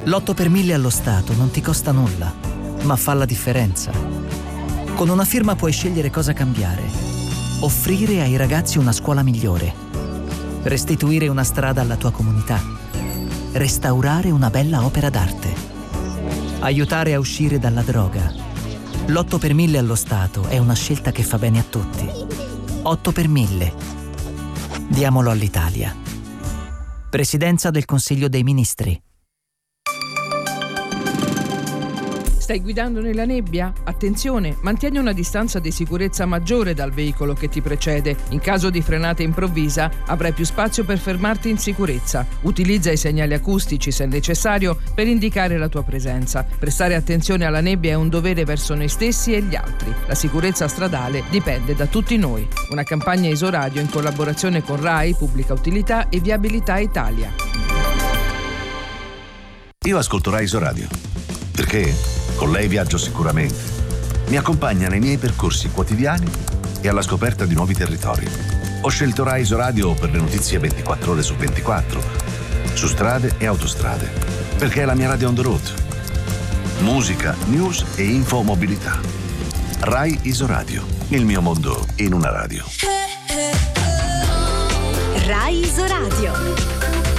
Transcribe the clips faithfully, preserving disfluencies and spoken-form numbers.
L'otto per mille allo Stato non ti costa nulla, ma fa la differenza. Con una firma puoi scegliere cosa cambiare, offrire ai ragazzi una scuola migliore, restituire una strada alla tua comunità, restaurare una bella opera d'arte, aiutare a uscire dalla droga. L'otto per mille allo Stato è una scelta che fa bene a tutti. otto per mille. Diamolo all'Italia. Presidenza del Consiglio dei Ministri. Stai guidando nella nebbia? Attenzione, mantieni una distanza di sicurezza maggiore dal veicolo che ti precede. In caso di frenata improvvisa avrai più spazio per fermarti in sicurezza. Utilizza i segnali acustici se necessario per indicare la tua presenza. Prestare attenzione alla nebbia è un dovere verso noi stessi e gli altri. La sicurezza stradale dipende da tutti noi. Una campagna Isoradio in collaborazione con RAI, Pubblica Utilità e Viabilità Italia. Io ascolto RAI Isoradio. Perché? Con lei viaggio sicuramente. Mi accompagna nei miei percorsi quotidiani e alla scoperta di nuovi territori. Ho scelto RAI Isoradio per le notizie ventiquattro ore su ventiquattro, su strade e autostrade, perché è la mia radio on the road. Musica, news e infomobilità. RAI Isoradio, il mio mondo in una radio. RAI Isoradio.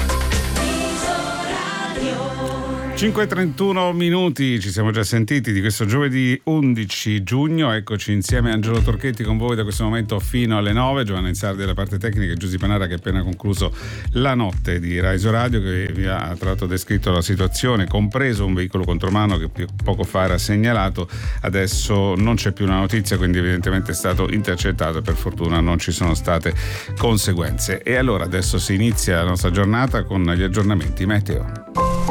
cinque e trentuno minuti, ci siamo già sentiti di questo giovedì undici giugno, eccoci insieme Angelo Torchetti con voi da questo momento fino alle nove, Giovanna Insardi della parte tecnica e Giusy Panara che ha appena concluso la notte di Rai Isoradio, che vi ha tra l'altro descritto la situazione, compreso un veicolo contromano che poco fa era segnalato. Adesso non c'è più una notizia, quindi evidentemente è stato intercettato e per fortuna non ci sono state conseguenze. E allora adesso si inizia la nostra giornata con gli aggiornamenti meteo.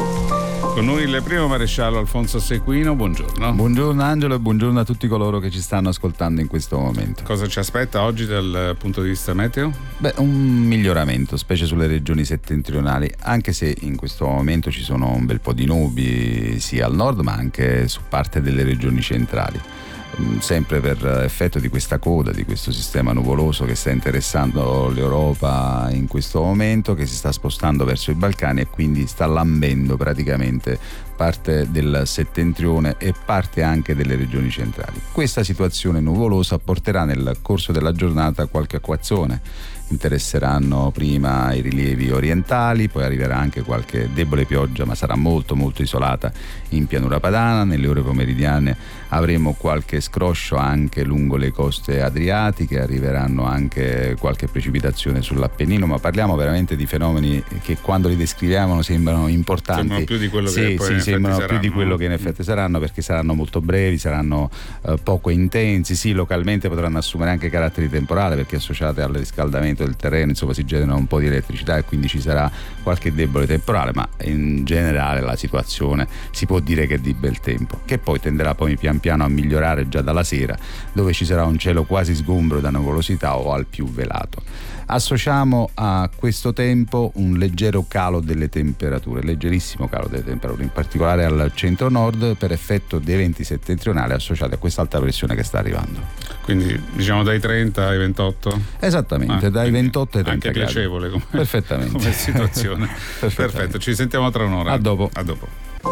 Con noi il primo maresciallo Alfonso Sequino, buongiorno. Buongiorno Angelo e buongiorno a tutti coloro che ci stanno ascoltando in questo momento. Cosa ci aspetta oggi dal punto di vista meteo? Beh, un miglioramento, specie sulle regioni settentrionali, anche se in questo momento ci sono un bel po' di nubi sia al nord ma anche su parte delle regioni centrali. Sempre per effetto di questa coda, di questo sistema nuvoloso che sta interessando l'Europa in questo momento, che si sta spostando verso i Balcani e quindi sta lambendo praticamente parte del settentrione e parte anche delle regioni centrali. Questa situazione nuvolosa porterà nel corso della giornata qualche acquazzone. Interesseranno prima i rilievi orientali, poi arriverà anche qualche debole pioggia, ma sarà molto molto isolata in pianura padana. Nelle ore pomeridiane avremo qualche scroscio anche lungo le coste adriatiche, arriveranno anche qualche precipitazione sull'Appennino, ma parliamo veramente di fenomeni che quando li descriviamo sembrano importanti. Sembrano più di quello sì, che poi sì, in sembrano più saranno. di quello che in effetti saranno, perché saranno molto brevi, saranno eh, poco intensi, sì, localmente potranno assumere anche caratteri temporali perché associate al riscaldamento del terreno, insomma si genera un po' di elettricità e quindi ci sarà qualche debole temporale, ma in generale la situazione si può dire che è di bel tempo, che poi tenderà poi pian piano a migliorare già dalla sera, dove ci sarà un cielo quasi sgombro da nuvolosità o al più velato. Associamo a questo tempo un leggero calo delle temperature, leggerissimo calo delle temperature, in particolare al centro-nord per effetto dei venti settentrionali associati a questa alta pressione che sta arrivando. Quindi diciamo dai trenta ai ventotto? Esattamente, ah, dai ventotto ai trenta anche gradi. Piacevole come, perfettamente. come situazione. Perfetto, ci sentiamo tra un'ora. A dopo. A dopo.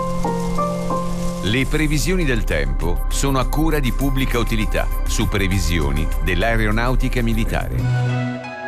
Le previsioni del tempo sono a cura di Pubblica Utilità su previsioni dell'aeronautica militare.